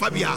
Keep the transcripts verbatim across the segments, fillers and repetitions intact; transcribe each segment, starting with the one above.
Fabia.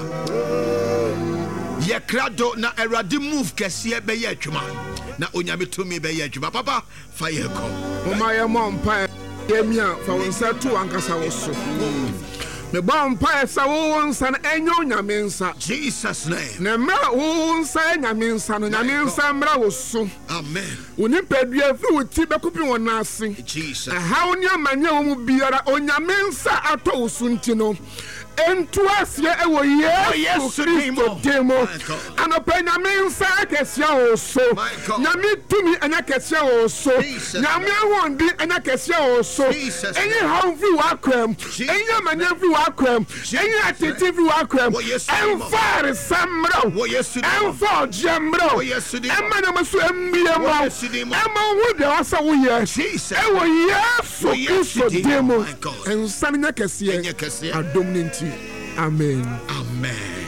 Ye krado na erade move kese be ye adwuma. Na onyame to me be ye adwuma. Papa, fire come. Mama ye mom pa ye mia fa wonsa to ankasa wo so. Me bon pa sa wo wonsa na enyo nyame nsa. Jesus name. Na mra wo wonsa nyame nsa no nyame nsa mra wo so. Amen. Oni pedua fi wo ti be kopi won ase. Jesus. Ha oni amanya wo mu biara onyame nsa ato wo so ntino. Entu asie ewo Yesu Kristo demo anopa nyame nsa akesia o so nyame tumi anya kesia o so nyame ahondi anya kesia o so enyi hanfi wa kwam enyi manya fi wa kwam enyi atete fi wa kwam enfare samro enfo jemro emma na maso emmie mo emma wo de wasa wo ye ewo Yesu Kristo demo ensa nya kesia adomninti. Amen. Amen.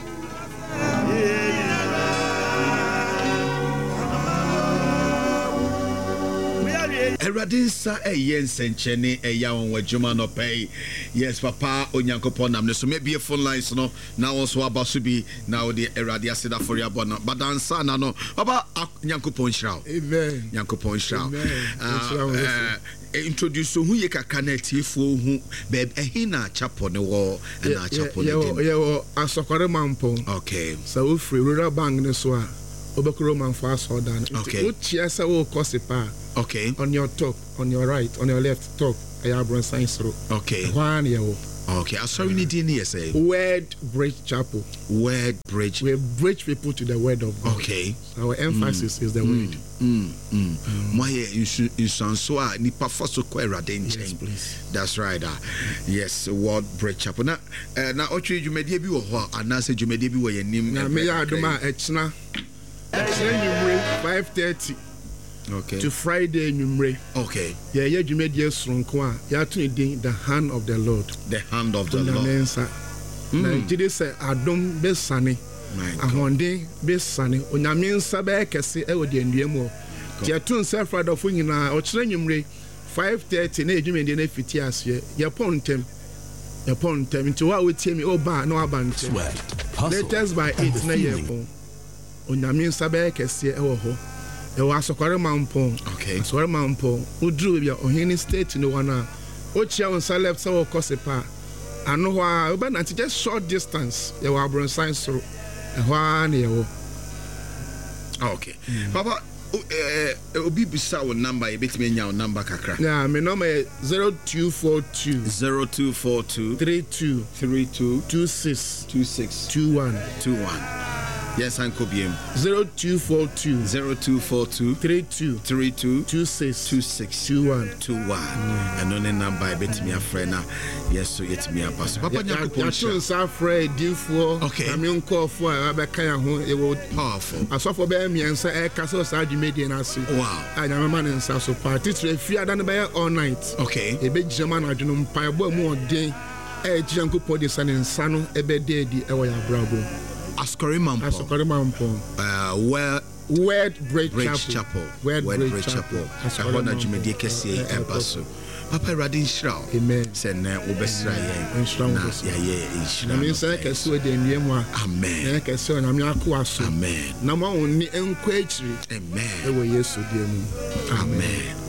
Eradinsa eye nsenchene eya won wadwuma no pay. Yes papa onyankopon nam ne so me be phone lines no na won so abaso bi na wo de erade aseda for ya bona badansa na no papa nyankopon shiraw. Amen. Nyankopon shiraw. Uh, introduce who ye kakana tifo hu be ehina chapo ne wo na chapo ne dem. Ye wo asokore mampo. Okay. So we free rural bank ne so a obekro man for us all down. Okay. Wo chia se wo kosipa. Okay. On your top, on your right, on your left top, I have run science through. Okay. One year. Okay. I'm sorry, you didn't say. Word Bridge Chapel. Word Bridge. We bridge people to the word of God. Okay. So our emphasis mm. is the mm. word. Mm. Mm. My insuranso ni pafaso kwa eraden chain. That's right. Uh. Yes, Word Bridge Chapel. Na na ochi jumedie bi wo ho anase jumedie bi wo yenim. Na me ya adoma echna. Echna five thirty. Okay. To Friday numre. Okay. Yeah, yeah, you made yes runko. Ya to the hand of the Lord. The hand of the Lord. Na jide say adom be sane. Ahonde be sane. Onyamensa be kese e wo de nduemu. Ti atun say Friday fo nyina o kire numre five thirty na edwumede na fiti ase. Ya pontem. Ya pontem nti wa wo tie mi o ba na wa ba ntem. Latest by eight na ye pon. Onyamensa be kese e wo ho. E wa sokore mampo. Okay. Sokore mampo. Udru bia ohini state no wana. O chia on left so kosepa. Ano wa oba na just short distance. E wa abron science through. E wa na ye wo. Okay. Mm. Papa eh obi bisa wo number e betime nya wo number kakra. Yeah, my number is zero two four two zero two four two three two three two two six two six two one two one. Yes, Uncle B M. Zero two four two zero two four two three two three two two six two six two one two one. And on the number I bet me a friend. Yes, so it's me a pass. Papa Nyaku Ponsha. Yes, I'm afraid you for. Okay. I'm young call for a Becca who it would powerful. I saw for Bammy and say a castle side you made in us. Wow. I am a man in South Party. If you are done by all night. Okay. A big German I don't know more day. A jungle podi san and sano a bed day the Awaya Bravo. Ascori Mampo. Ascori Mampo. Uh, where Word Bridge Chapel. Chapel. Word Bridge Chapel. Ahona Jumedi Kesi Ebaso. Papa Radin Shrao. Amen. Send na obesra ye. Strong. Yeah, yeah, Shrao. I mean, say Kesu de Niemwa. Amen. Kesu na miaku aso. Amen. Na ma oni enkwechi. Amen. Ewo Yesu de mu. Amen.